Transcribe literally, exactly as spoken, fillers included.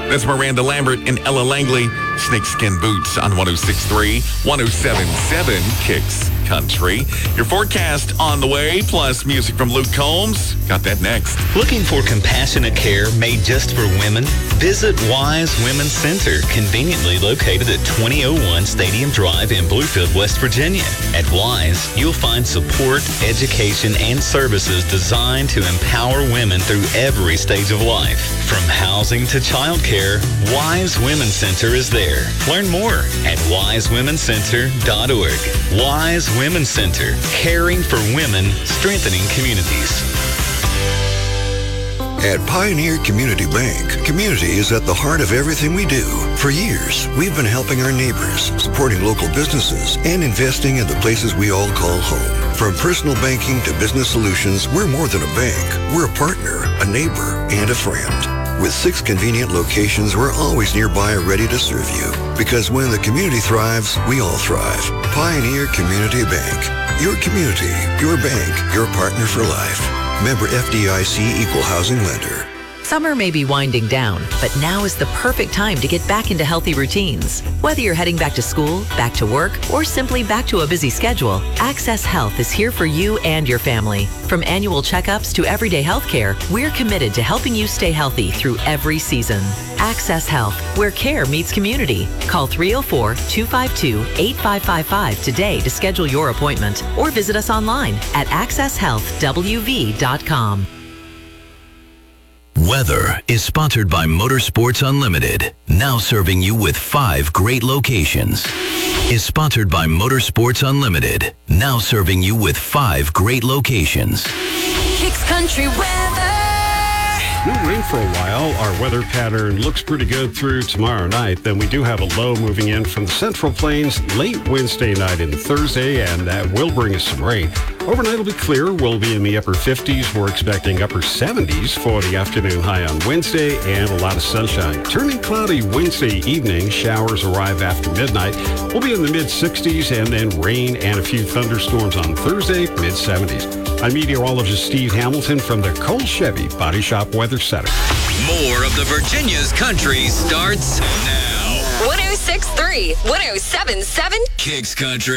That's Miranda Lambert and Ella Langley. Snakeskin Boots on one oh six point three, one oh seven point seven Kicks Country. Your forecast on the way, plus music from Luke Combs. Got that next. Looking for compassionate care made just for women? Visit Wise Women's Center, conveniently located at twenty oh one Stadium Drive in Bluefield, West Virginia. At Wise, you'll find support, education, and services designed to empower women through every stage of life. From housing to child care, Wise Women's Center is there. Learn more at wise women's center dot org. Wise Women's Center, caring for women, strengthening communities. At Pioneer Community Bank, community is at the heart of everything we do. For years, we've been helping our neighbors, supporting local businesses, and investing in the places we all call home. From personal banking to business solutions, we're more than a bank. We're a partner, a neighbor, and a friend. With six convenient locations, we're always nearby ready to serve you. Because when the community thrives, we all thrive. Pioneer Community Bank. Your community, your bank, your partner for life. Member F D I C Equal Housing Lender. Summer may be winding down, but now is the perfect time to get back into healthy routines. Whether you're heading back to school, back to work, or simply back to a busy schedule, Access Health is here for you and your family. From annual checkups to everyday health care, we're committed to helping you stay healthy through every season. Access Health, where care meets community. Call three oh four, two five two, eight five five five today to schedule your appointment, or visit us online at access health w v dot com. Weather is sponsored by Motorsports Unlimited, now serving you with five great locations. Is sponsored by Motorsports Unlimited, now serving you with five great locations. Kicks Country weather. No rain for a while. Our weather pattern looks pretty good through tomorrow night. Then we do have a low moving in from the Central Plains late Wednesday night and Thursday, and that will bring us some rain. Overnight will be clear. We'll be in the upper fifties. We're expecting upper seventies for the afternoon high on Wednesday, and a lot of sunshine. Turning cloudy Wednesday evening. Showers arrive after midnight. We'll be in the mid sixties, and then rain and a few thunderstorms on Thursday, mid seventies. I'm meteorologist Steve Hamilton from the Cole Chevy Body Shop Weather Center. More of the Virginia's country starts now. one oh six point three, one oh seven point seven Kicks Country.